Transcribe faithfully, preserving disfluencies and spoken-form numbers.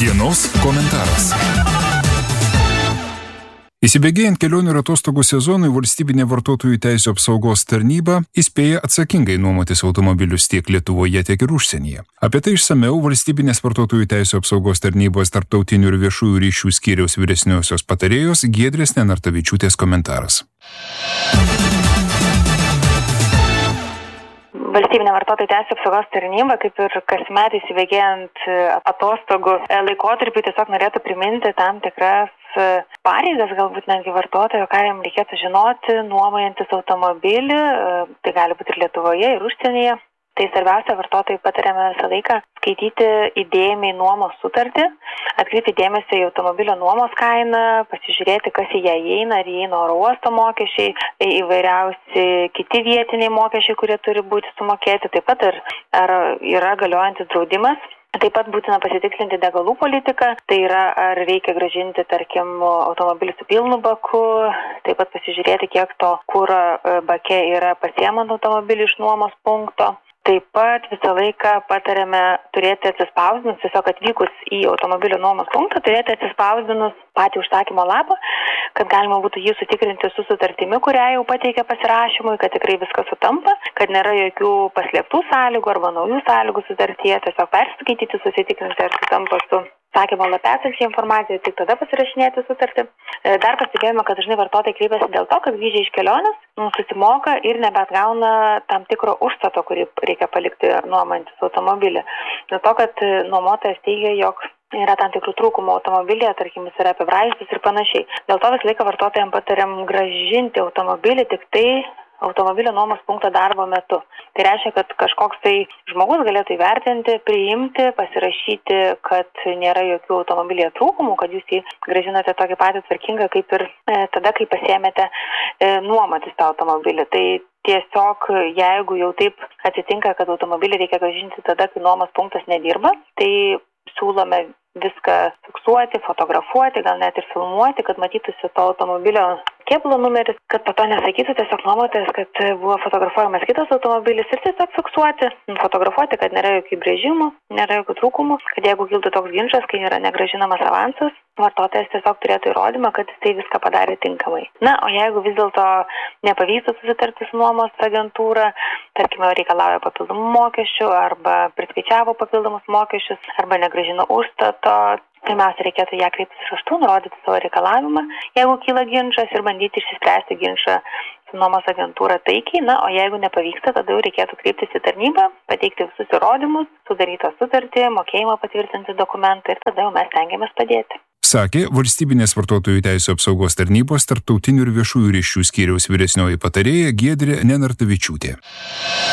Dienos komentaras. Įsibėgėjant kelionių ir atostogų sezonui, valstybinė vartotojų teisių apsaugos tarnyba įspėja atsakingai nuomotis automobilius tiek Lietuvoje, tiek ir užsienyje. Apie tai išsamiau valstybinės vartotojų teisių apsaugos tarnybos tarptautinių ir viešųjų ryšių skyriaus vyresniosios patarėjos Giedrės Nenartavičiūtės komentaras. Valstybinė vartotojų teisių apsaugos tarnyba, kaip ir kasmet įsibėgėjant atostogų laikotarpį, tiesiog norėtų priminti tam tikras pareigas, galbūt netgi vartotojo, ką jam reikėtų žinoti, nuomojantis automobilį, tai gali būti ir Lietuvoje, ir užsienyje. Tai svarbiausia, vartotojai patariame visą laiką skaityti įdėmiai nuomos sutartį, atkreipti dėmesį į automobilio nuomos kainą, pasižiūrėti, kas į ją įeina, ar įeina oro uosto mokesčiai, įvairiausi kiti vietiniai mokesčiai, kurie turi būti sumokėti, taip pat ir, ar yra galiojantis draudimas. Taip pat būtina pasitikslinti degalų politiką, tai yra, ar reikia grąžinti, tarkim, automobilį su pilnu baku, taip pat pasižiūrėti, kiek to kuro bake yra pasiemant automobilį iš nuomos punkto. Taip pat visą laiką patariame turėti atsispausdinus, tiesiog atvykus į automobilio nuomos punktą, turėti atsispausdinus patį užsakymo lapą, kad galima būtų jį sutikrinti su sutartimi, kurią jau pateikė pasirašymui, kad tikrai viskas sutampa, kad nėra jokių paslėptų sąlygų arba naujų sąlygų sutartyje, tiesiog perskaityti, susitikrinti, ar sutampa su sakymo lape esančia informacija, tik tada pasirašinėti sutartį. Dar pastebėjome, kad dažnai vartotojai kreipiasi dėl to, kad grįžę iš kelionės susimoka ir nebeatgauna tam tikro užstato, kurį reikia palikti nuomojantis automobilį. Dėl to, kad nuomotojas teigia, jog yra tam tikrų trūkumų automobilyje, tarkim, jis yra apibraižytas ir panašiai. Dėl to visą laiką vartotojams patariam grąžinti automobilį tik tai automobilio nuomos punkto darbo metu. Tai reiškia, kad kažkoks tai žmogus galėtų įvertinti, priimti, pasirašyti, kad nėra jokių automobilyje trūkumų, kad jūs jį grąžinote tokį patį tvarkingą, kaip ir e, tada, kai pasiėmėte e, nuomotis tą automobilį. Tai tiesiog, jeigu jau taip atsitinka, kad automobilį reikia grąžinti tada, kai nuomos punktas nedirba, tai siūlome viską fiksuoti, fotografuoti, gal net ir filmuoti, kad matytųsi to automobilio kėbulo numeris, kad po to nesakytų tiesiog nuomotojas, kad buvo fotografuojamas kitas automobilis ir tiesiog fiksuoti, fotografuoti, kad nėra jokių brėžimų, nėra jokių trūkumų, kad jeigu kiltų toks ginčas, kai yra negrąžinamas avansas, vartotojas tiesiog turėtų įrodymą, kad jis tai viską padarė tinkamai. Na, o jeigu vis dėlto nepavyksta susitarti su nuomos agentūra, tarkime, reikalauja papildomų mokesčių arba priskaičiavo papildomus mokesčius arba negrąžino užstato, pirmiausia, reikėtų ją kreiptis raštu, nurodyti savo reikalavimą, jeigu kyla ginčas, ir bandyti išsispręsti ginčą su nuomos agentūra taikiai. Na, o jeigu nepavyksta, tada jau reikėtų kreiptis į tarnybą, pateikti visus įrodymus, sudarytą sutartį, mokėjimą patvirtinti dokumentą ir tada jau mes stengiamės padėti. Sakė valstybinės vartotojų teisių apsaugos tarnybos tarptautinių ir viešųjų ryšių skyriaus vyresnioji patarėja Giedrė Nenartavičiūtė.